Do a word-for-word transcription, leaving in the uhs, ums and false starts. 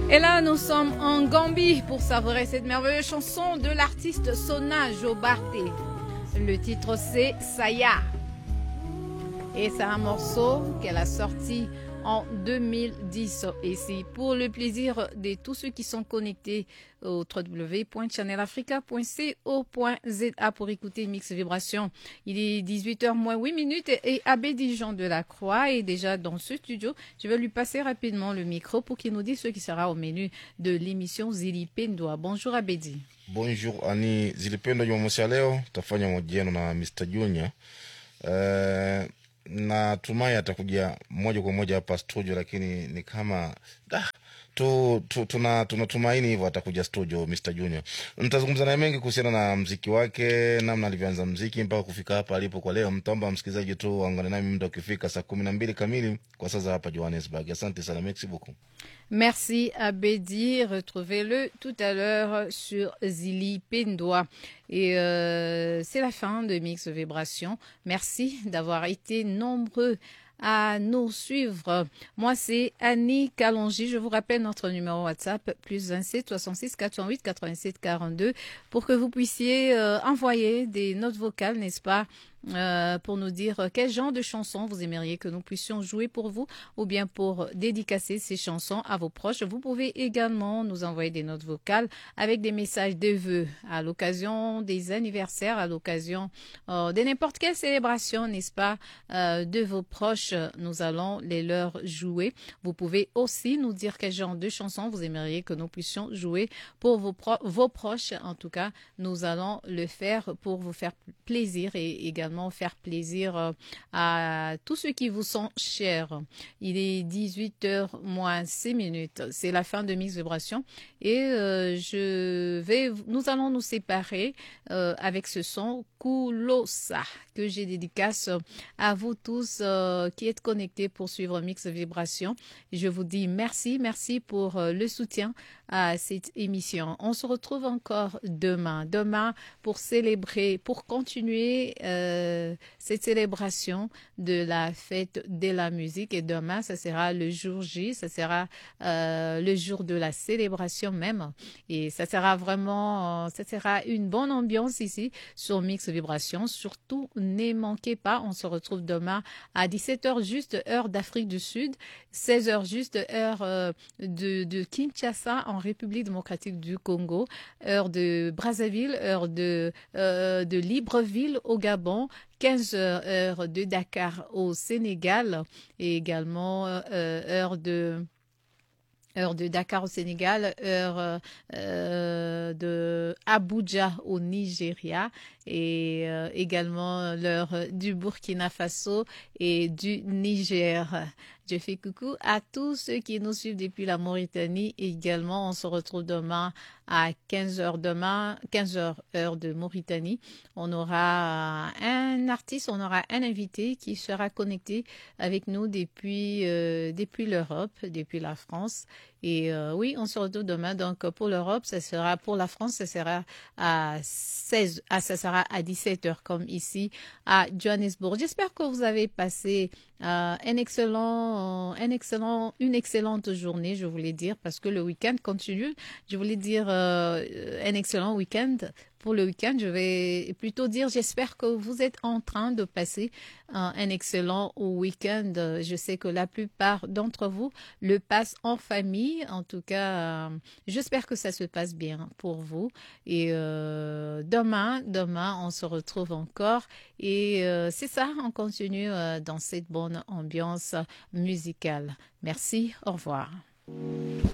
Et là, nous sommes en Gambie pour savourer cette merveilleuse chanson de l'artiste Sona Jobarté. Le titre, c'est Saya. Et c'est un morceau qu'elle a sorti en deux mille dix. Et c'est pour le plaisir de tous ceux qui sont connectés au w w w point channel africa point co point z a pour écouter Mix Vibration. Il est dix-huit heures moins huit minutes et Abedi Jean de la Croix est déjà dans ce studio. Je vais lui passer rapidement le micro pour qu'il nous dise ce qui sera au menu de l'émission Zilipendwa. Bonjour Abedi. Bonjour Ani. Zilipendwa Jumamosi ya leo tafanya mahojiano na mister Junior. Uh, na tumai atakuja moja kwa moja hapa studio, lakini ni kama ah, tu, tu, tuna tunatumaini hivyo atakuja studio mister Junior. Nitazungumza naye mengi kuhusiana na muziki wake, namna alivyoanza muziki mpaka kufika hapa alipo kwa leo. Mtaomba msikilizaji tu aungane nami muda ukifika saa kumi na mbili kamili kwa sasa hapa Johannesburg. Asante sana, merci beaucoup. Merci Abedi, retrouvez-le tout à l'heure sur Zilipendwa. Et euh, c'est la fin de Mix Vibration. Merci d'avoir été nombreux à nous suivre. Moi, c'est Annie Kalonji. Je vous rappelle notre numéro WhatsApp, plus vingt-sept soixante-six quatre cent huit quatre-vingt-sept quarante-deux, pour que vous puissiez euh, envoyer des notes vocales, n'est-ce pas, Euh, pour nous dire quel genre de chansons vous aimeriez que nous puissions jouer pour vous ou bien pour dédicacer ces chansons à vos proches. Vous pouvez également nous envoyer des notes vocales avec des messages de vœux à l'occasion des anniversaires, à l'occasion euh, de n'importe quelle célébration, n'est-ce pas, euh, de vos proches. Nous allons les leur jouer. Vous pouvez aussi nous dire quel genre de chansons vous aimeriez que nous puissions jouer pour vos, pro vos proches. En tout cas, nous allons le faire pour vous faire plaisir et également faire plaisir à tous ceux qui vous sont chers. Il est dix-huit heures moins six minutes. C'est la fin de Mix Vibration et euh, je vais, nous allons nous séparer euh, avec ce son Kulosa que j'ai dédicace à vous tous euh, qui êtes connectés pour suivre Mix Vibration. Je vous dis merci, merci pour euh, le soutien à cette émission. On se retrouve encore demain. Demain pour célébrer, pour continuer euh, cette célébration de la fête de la musique. Et demain, ça sera le jour J, ça sera euh, le jour de la célébration même. Et ça sera vraiment, ça sera une bonne ambiance ici sur Mix Vibration. Surtout, ne manquez pas, on se retrouve demain à dix-sept heures juste, heure d'Afrique du Sud, seize heures juste, heure euh, de, de Kinshasa en République démocratique du Congo, heure de Brazzaville, heure de, euh, de Libreville au Gabon, quinze heures, heure de Dakar au Sénégal et également euh, heure de... Heure de Dakar au Sénégal, heure euh, de Abuja au Nigeria et euh, également l'heure du Burkina Faso et du Niger. Je fais coucou à tous ceux qui nous suivent depuis la Mauritanie. Également, on se retrouve demain à quinze heures demain, quinze heures heure de Mauritanie. On aura un artiste, on aura un invité qui sera connecté avec nous depuis, euh, depuis l'Europe, depuis la France. Et euh, oui, on se retrouve demain. Donc pour l'Europe, ça sera, pour la France, ça sera à seize, ah, ça sera à dix-sept heures comme ici à Johannesburg. J'espère que vous avez passé euh, un excellent, un excellent, une excellente journée, je voulais dire, parce que le week-end continue. Je voulais dire euh, un excellent week-end. Pour le week-end, je vais plutôt dire, j'espère que vous êtes en train de passer euh, un excellent week-end. Je sais que la plupart d'entre vous le passent en famille. En tout cas, euh, j'espère que ça se passe bien pour vous. Et euh, demain, demain, on se retrouve encore. Et euh, c'est ça, on continue euh, dans cette bonne ambiance musicale. Merci, au revoir.